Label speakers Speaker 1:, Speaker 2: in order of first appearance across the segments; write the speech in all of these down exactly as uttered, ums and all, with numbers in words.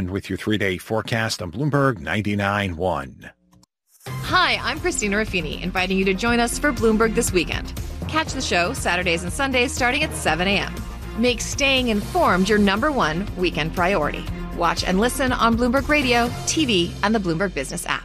Speaker 1: with your three-day forecast on Bloomberg ninety-nine point one.
Speaker 2: Hi, I'm Christina Ruffini, inviting you to join us for Bloomberg This Weekend. Catch the show Saturdays and Sundays starting at seven a.m. Make staying informed your number one weekend priority. Watch and listen on Bloomberg Radio, T V, and the Bloomberg Business app.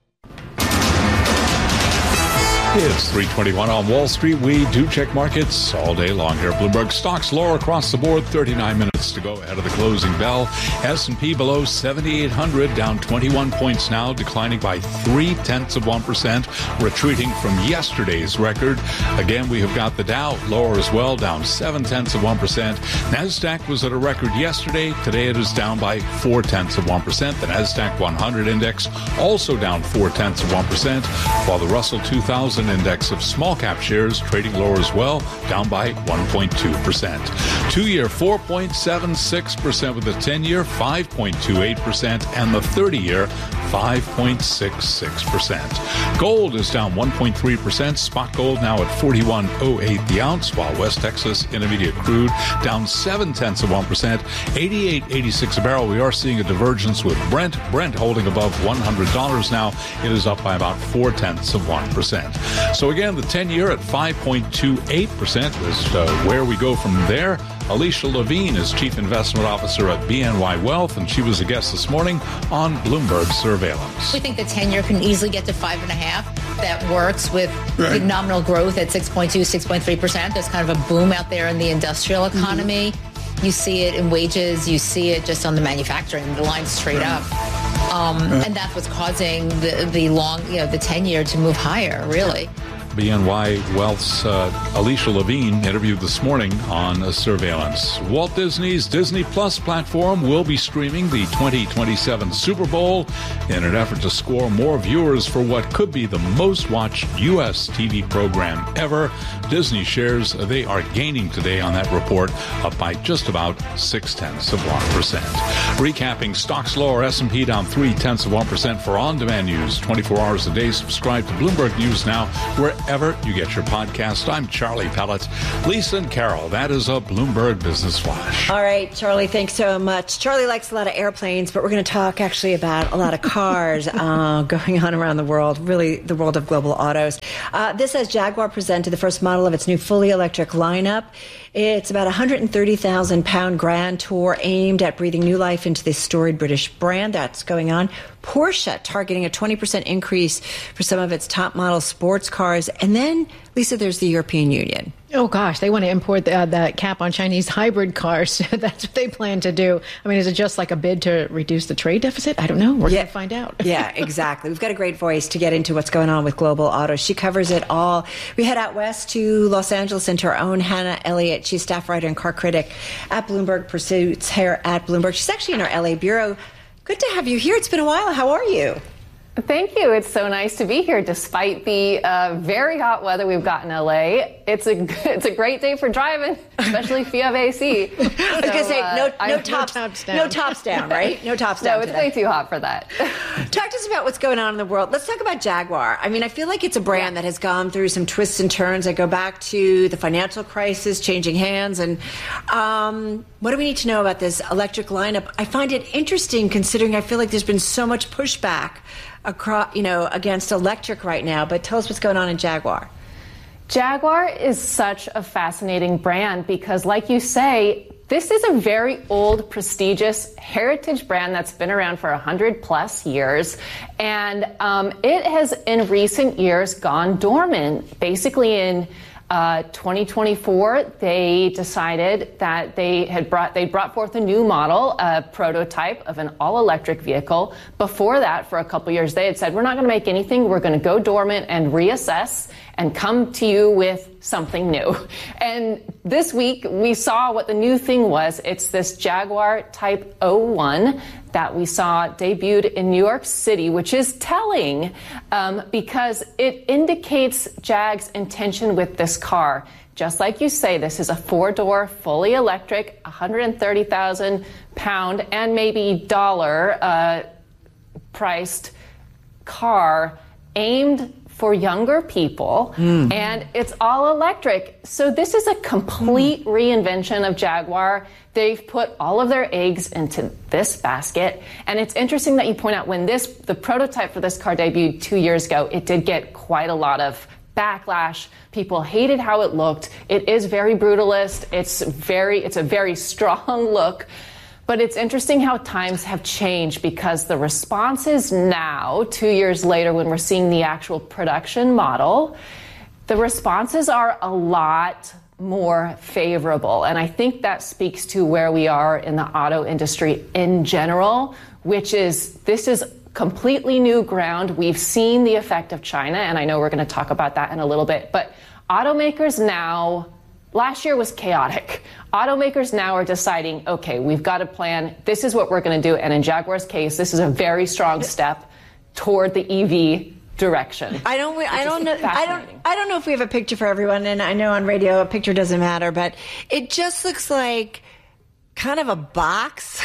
Speaker 3: It's three twenty-one on Wall Street. We do check markets all day long here. Bloomberg stocks lower across the board. thirty-nine minutes to go ahead of the closing bell. S and P below seventy-eight hundred, down twenty-one points now, declining by three tenths of one percent, retreating from yesterday's record. Again, we have got the Dow lower as well, down seven tenths of one percent. NASDAQ was at a record yesterday. Today it is down by four tenths of one percent. The NASDAQ one hundred index also down four tenths of one percent, while the Russell two thousand index of small cap shares trading lower as well, down by one point two percent. Two-year four point seven six percent, with the ten-year five point two eight percent and the thirty-year five point six six percent. Gold is down one point three percent. Spot gold now at forty-one oh eight the ounce, while West Texas Intermediate crude down seven tenths of one percent, eighty-eight eighty-six a barrel. We are seeing a divergence with Brent. Brent holding above one hundred dollars now. It is up by about four tenths of one percent. So again, the ten-year at five point two eight percent is uh, where we go from there. Alicia Levine is Chief Investment Officer at B N Y Wealth, and she was a guest this morning on Bloomberg Surveillance.
Speaker 4: We think the ten-year can easily get to five and a half. That works with
Speaker 3: Right.
Speaker 4: nominal growth at six point two, six point three percent. There's kind of a boom out there in the industrial economy. Mm-hmm. You see it in wages. You see it just on the manufacturing. The line's straight up. Um, and that's what's causing the, the long, you know, the ten-year to move higher, really.
Speaker 3: B N Y Wealth's uh, Alicia Levine interviewed this morning on uh, Surveillance. Walt Disney's Disney Plus platform will be streaming the twenty twenty-seven Super Bowl in an effort to score more viewers for what could be the most watched U S T V program ever. Disney shares, uh, they are gaining today on that report, up by just about six tenths of one percent. Recapping stocks lower, S and P down three tenths of one percent for on-demand news twenty-four hours a day. Subscribe to Bloomberg News now, where Wherever you get your podcast. I'm Charlie Pellet. Lisa and Carol, that is a Bloomberg Business Flash.
Speaker 5: All right, Charlie, thanks so much. Charlie likes a lot of airplanes, but we're going to talk actually about a lot of cars uh, going on around the world, really the world of global autos. Uh, this as Jaguar presented the first model of its new fully electric lineup. It's about a one hundred thirty thousand pound Grand Tour aimed at breathing new life into this storied British brand. That's going on. Porsche targeting a twenty percent increase for some of its top model sports cars. And then, Lisa, there's the European Union.
Speaker 6: Oh, gosh, they want to import the, uh, that cap on Chinese hybrid cars. That's what they plan to do. I mean, is it just like a bid to reduce the trade deficit? I don't know. We're
Speaker 5: yeah.
Speaker 6: going to find out.
Speaker 5: Yeah, exactly. We've got a great voice to get into what's going on with global autos. She covers it all. We head out west to Los Angeles and to our own Hannah Elliott. She's staff writer and car critic at Bloomberg Pursuits here at Bloomberg. She's actually in our L A bureau. Good to have you here. It's been a while. How are you?
Speaker 7: Thank you. It's so nice to be here despite the uh, very hot weather we've got in L A. It's a it's a great day for driving, especially if you have A C.
Speaker 5: I was so, going to say, no, no,
Speaker 7: uh,
Speaker 5: tops,
Speaker 6: no tops down.
Speaker 5: No tops down, right? No tops down
Speaker 7: No, it's
Speaker 5: today.
Speaker 7: way too hot for that.
Speaker 5: Talk to us about what's going on in the world. Let's talk about Jaguar. I mean, I feel like it's a brand
Speaker 7: yeah.
Speaker 5: that has gone through some twists and turns. I go back to the financial crisis, changing hands. And um, what do we need to know about this electric lineup? I find it interesting considering I feel like there's been so much pushback across, you know, against electric right now. But tell us what's going on in Jaguar.
Speaker 7: Jaguar is such a fascinating brand because, like you say, this is a very old, prestigious heritage brand that's been around for one hundred plus years. And um, it has, in recent years, gone dormant. Basically, in Uh, twenty twenty-four, they decided that they had brought they brought forth a new model, a prototype of an all-electric vehicle. Before that, for a couple years, they had said, we're not going to make anything. We're going to go dormant and reassess and come to you with something new. And this week, we saw what the new thing was. It's this Jaguar Type oh one that we saw debuted in New York City, which is telling um, because it indicates Jag's intention with this car. Just like you say, this is a four-door, fully electric, one hundred thirty thousand pound and maybe dollar uh, priced car aimed for younger people, mm. and it's all electric. So this is a complete mm. reinvention of Jaguar. They've put all of their eggs into this basket. And it's interesting that you point out when this, the prototype for this car debuted two years ago, it did get quite a lot of backlash. People hated how it looked. It is very brutalist. It's very, it's a very strong look. But it's interesting how times have changed because the responses now, two years later, when we're seeing the actual production model, the responses are a lot more favorable. And I think that speaks to where we are in the auto industry in general, which is this is completely new ground. We've seen the effect of China, and I know we're going to talk about that in a little bit. But automakers now, last year was chaotic. Automakers now are deciding, okay, we've got a plan. This is what we're going to do. And in Jaguar's case, this is a very strong step toward the E V direction.
Speaker 5: I don't. I don't know. I don't. I don't know if we have a picture for everyone. And I know on radio a picture doesn't matter, but it just looks like kind of a box.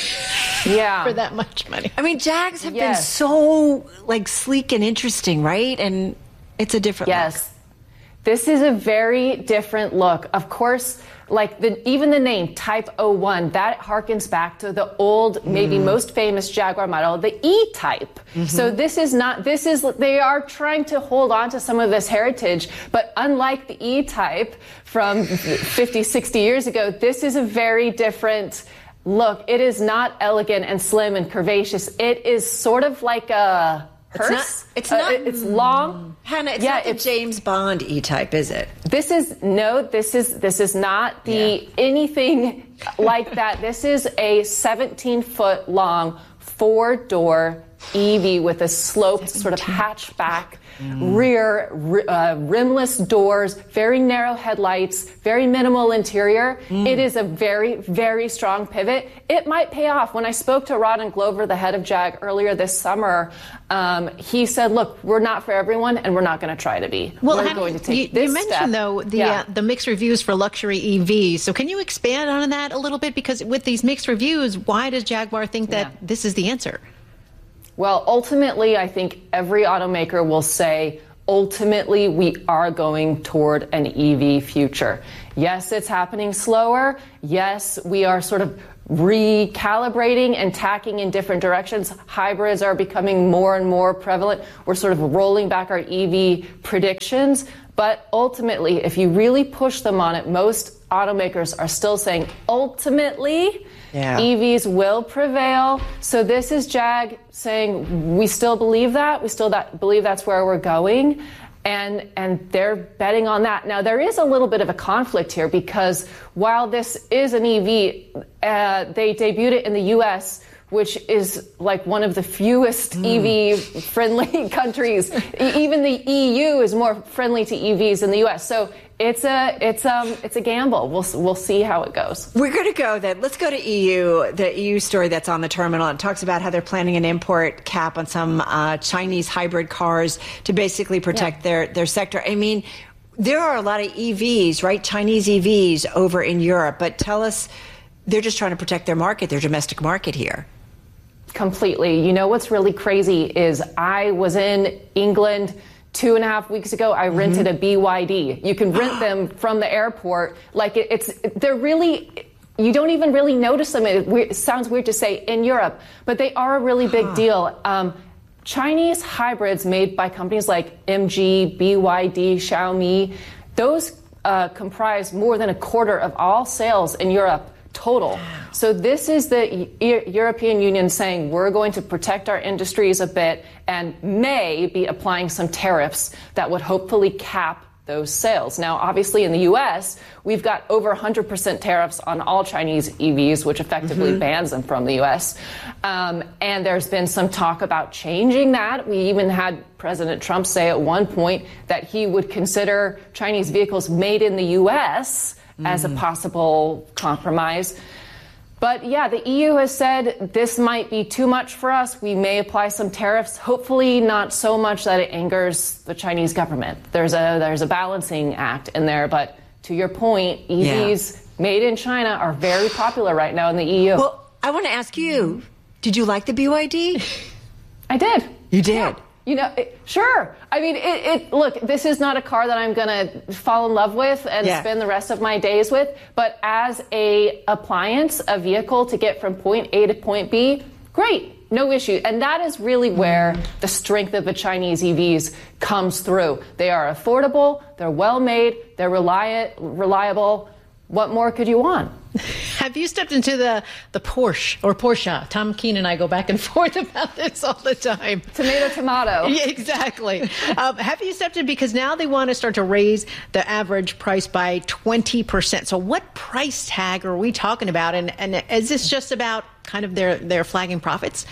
Speaker 7: Yeah,
Speaker 6: for that much money.
Speaker 5: I mean, Jags have
Speaker 7: yes.
Speaker 5: been so like sleek and interesting, right? And it's a different
Speaker 7: yes.
Speaker 5: look.
Speaker 7: This is a very different look. Of course, like the, even the name Type oh one, that harkens back to the old, maybe mm. most famous Jaguar model, the E-Type. Mm-hmm. So this is not, this is, they are trying to hold on to some of this heritage, but unlike the E-Type from fifty, sixty years ago, this is a very different look. It is not elegant and slim and curvaceous. It is sort of like a hearse.
Speaker 5: It's not. It's,
Speaker 7: uh,
Speaker 5: not,
Speaker 7: it's long.
Speaker 5: Hannah, it's
Speaker 7: yeah,
Speaker 5: not the
Speaker 7: it's,
Speaker 5: James Bond E-Type, is it?
Speaker 7: This is no. This is this is not the
Speaker 5: yeah.
Speaker 7: anything like that. This is a seventeen foot long four door E V with a sloped sort of hatchback mm. rear, uh, rimless doors, very narrow headlights, very minimal interior. Mm. It is a very, very strong pivot. It might pay off. When I spoke to Rod and Glover, the head of Jag, earlier this summer, um, he said, look, we're not for everyone, and we're not going to try to be.
Speaker 6: Well,
Speaker 7: we're
Speaker 6: Hannah,
Speaker 7: going to take
Speaker 6: you,
Speaker 7: this
Speaker 6: you mentioned,
Speaker 7: step.
Speaker 6: though, the,
Speaker 7: yeah.
Speaker 6: uh, the mixed reviews for luxury E Vs. So can you expand on that a little bit? Because with these mixed reviews, why does Jaguar think that
Speaker 7: yeah.
Speaker 6: this is the answer?
Speaker 7: Well, ultimately, I think every automaker will say, ultimately, we are going toward an E V future. Yes, it's happening slower. Yes, we are sort of recalibrating and tacking in different directions. Hybrids are becoming more and more prevalent. We're sort of rolling back our E V predictions. But ultimately, if you really push them on it, most automakers are still saying, ultimately, yeah. E Vs will prevail. So this is Jag saying, we still believe that. We still that, believe that's where we're going. And, and they're betting on that. Now, there is a little bit of a conflict here because while this is an E V, uh, they debuted it in the U S, which is like one of the fewest mm. E V-friendly countries. Even the E U is more friendly to E Vs than the U S. So it's a it's um it's a gamble. We'll we'll see how it goes.
Speaker 5: We're going to go then. Let's go to E U. The E U story that's on the terminal. It talks about how they're planning an import cap on some uh, Chinese hybrid cars to basically protect yeah. their their sector. I mean, there are a lot of E Vs, right? Chinese E Vs over in Europe. But tell us, they're just trying to protect their market, their domestic market here.
Speaker 7: Completely. You know what's really crazy is I was in England two and a half weeks ago. I mm-hmm. rented a B Y D. You can rent them from the airport. Like it, it's, they're really, you don't even really notice them. It, it sounds weird to say in Europe, but they are a really big huh. deal. Um, Chinese hybrids made by companies like M G, B Y D, Xiaomi, those uh, comprise more than a quarter of all sales in Europe. Total. So this is the e- European Union saying we're going to protect our industries a bit and may be applying some tariffs that would hopefully cap those sales. Now, obviously in the U S, we've got over one hundred percent tariffs on all Chinese E Vs, which effectively mm-hmm. bans them from the U S. Um, and there's been some talk about changing that. We even had President Trump say at one point that he would consider Chinese vehicles made in the U S as a possible compromise. But yeah, the E U has said this might be too much for us. We may apply some tariffs, hopefully not so much that it angers the Chinese government. There's a there's a balancing act in there. But to your point, E Vs yeah. made in China are very popular right now in the E U.
Speaker 5: Well, I want to ask you, did you like the B Y D?
Speaker 7: I did.
Speaker 5: You did?
Speaker 7: Yeah. You know, it, sure. I mean, it, it. Look, this is not a car that I'm going to fall in love with and yeah. spend the rest of my days with. But as a appliance, a vehicle to get from point A to point B, great, no issue. And that is really where the strength of the Chinese E Vs comes through. They are affordable, they're well made, they're reliant, reliable. What more could you want?
Speaker 6: Have you stepped into the, the Porsche or Porsche? Tom Keene and I go back and forth about this all the time.
Speaker 7: Tomato, tomato.
Speaker 6: Yeah, exactly. um, have you stepped in? Because now they want to start to raise the average price by twenty percent. So what price tag are we talking about? And, and is this just about kind of their, their flagging profits?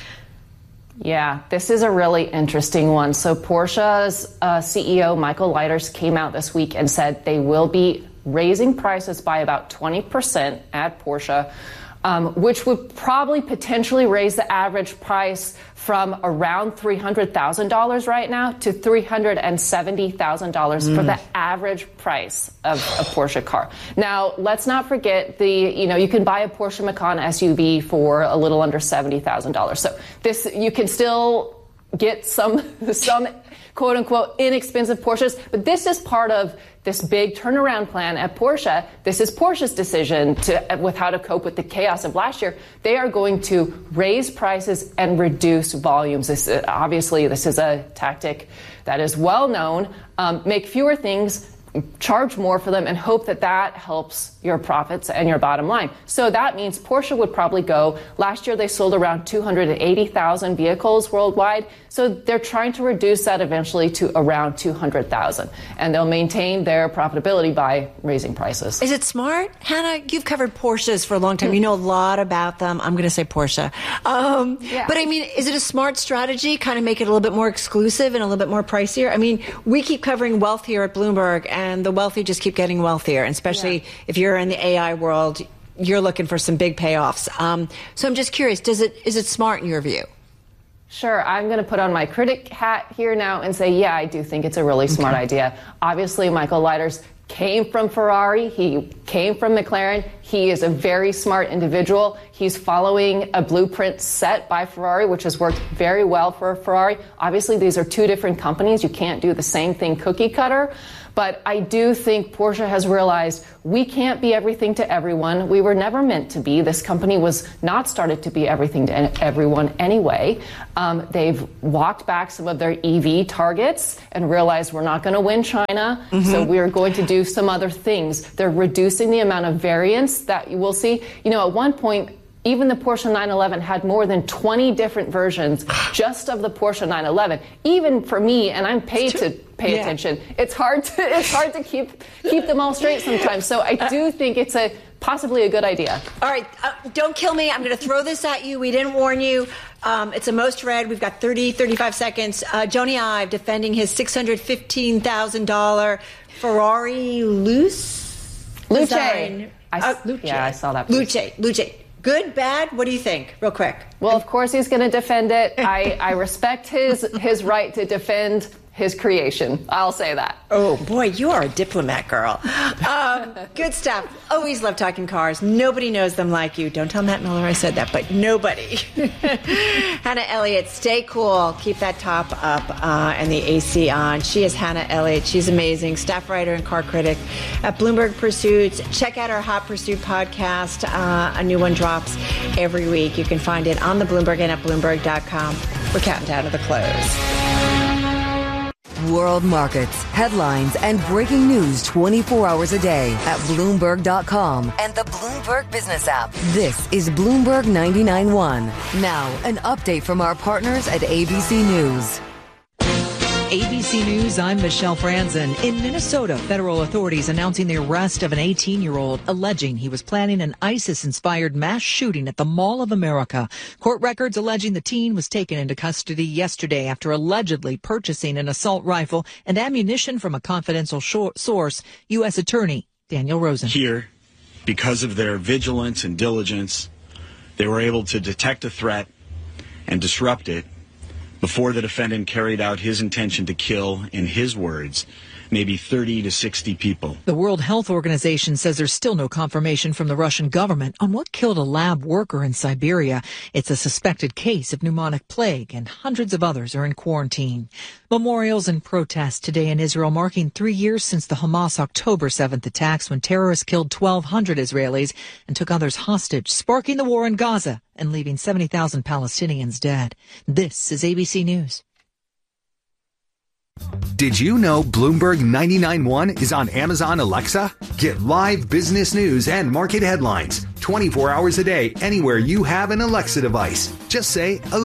Speaker 7: Yeah, this is a really interesting one. So Porsche's uh, C E O, Michael Leiters, came out this week and said they will be raising prices by about twenty percent at Porsche, um, which would probably potentially raise the average price from around three hundred thousand dollars right now to three hundred seventy thousand dollars mm. for the average price of a Porsche car. Now, let's not forget the, you know, you can buy a Porsche Macan S U V for a little under seventy thousand dollars. So this, you can still get some, some quote unquote inexpensive Porsches, but this is part of this big turnaround plan at Porsche. This is Porsche's decision to, with how to cope with the chaos of last year. They are going to raise prices and reduce volumes. This, obviously, this is a tactic that is well known. Um, make fewer things, charge more for them, and hope that that helps your profits and your bottom line. So that means Porsche would probably go, last year they sold around two hundred eighty thousand vehicles worldwide. So they're trying to reduce that eventually to around two hundred thousand. And they'll maintain their profitability by raising prices.
Speaker 5: Is it smart? Hannah, you've covered Porsches for a long time. You know a lot about them. I'm going to say Porsche. Um, yeah. But I mean, is it a smart strategy? Kind of make it a little bit more exclusive and a little bit more pricier? I mean, we keep covering wealth here at Bloomberg, and the wealthy just keep getting wealthier. And especially yeah. if you're in the A I world, you're looking for some big payoffs. Um, so I'm just curious, does it is it smart in your view?
Speaker 7: Sure. I'm going to put on my critic hat here now and say, yeah, I do think it's a really smart okay. idea. Obviously, Michael Leiters came from Ferrari. He came from McLaren. He is a very smart individual. He's following a blueprint set by Ferrari, which has worked very well for Ferrari. Obviously, these are two different companies. You can't do the same thing cookie cutter. But I do think Porsche has realized we can't be everything to everyone. We were never meant to be. This company was not started to be everything to everyone anyway. Um, they've walked back some of their E V targets and realized we're not going to win China, mm-hmm. so we're going to do some other things. They're reducing the amount of variance that you will see. You know, at one point, even the Porsche nine eleven had more than twenty different versions just of the Porsche nine eleven. Even for me, and I'm paid to pay yeah. attention, it's hard to it's hard to keep keep them all straight sometimes. So I do think it's a possibly a good idea.
Speaker 5: All right, uh, don't kill me. I'm going to throw this at you. We didn't warn you. Um, it's a most read. We've got thirty, thirty-five seconds. Uh, Jony Ive defending his six hundred fifteen thousand dollars Ferrari Luce?
Speaker 7: Luce.
Speaker 5: Design.
Speaker 7: I, uh, Luce. Yeah, I saw that.
Speaker 5: Luce. Luce. Good, bad? What do you think? Real quick.
Speaker 7: Well, of course he's going to defend it. I, I respect his his right to defend his creation. I'll say that.
Speaker 5: Oh, boy, you are a diplomat, girl. Um, good stuff. Always love talking cars. Nobody knows them like you. Don't tell Matt Miller I said that, but nobody. Hannah Elliott, stay cool. Keep that top up uh, and the A C on. She is Hannah Elliott. She's amazing. Staff writer and car critic at Bloomberg Pursuits. Check out our Hot Pursuit podcast. Uh, a new one drops every week. You can find it on the Bloomberg and at Bloomberg dot com. We're counting down to the close.
Speaker 8: World markets, headlines, and breaking news twenty-four hours a day at Bloomberg dot com and the Bloomberg Business app. This is Bloomberg ninety-nine point one. Now, an update from our partners at A B C News.
Speaker 9: A B C News, I'm Michelle Franzen. In Minnesota, federal authorities announcing the arrest of an eighteen-year-old alleging he was planning an ISIS-inspired mass shooting at the Mall of America. Court records alleging the teen was taken into custody yesterday after allegedly purchasing an assault rifle and ammunition from a confidential shor- source, U S Attorney Daniel Rosen.
Speaker 10: Here, because of their vigilance and diligence, they were able to detect a threat and disrupt it before the defendant carried out his intention to kill, in his words, maybe thirty to sixty people.
Speaker 9: The World Health Organization says there's still no confirmation from the Russian government on what killed a lab worker in Siberia. It's a suspected case of pneumonic plague, and hundreds of others are in quarantine. Memorials and protests today in Israel marking three years since the Hamas October seventh attacks, when terrorists killed twelve hundred Israelis and took others hostage, sparking the war in Gaza and leaving seventy thousand Palestinians dead. This is A B C News.
Speaker 11: Did you know Bloomberg ninety-nine point one is on Amazon Alexa? Get live business news and market headlines twenty-four hours a day anywhere you have an Alexa device. Just say,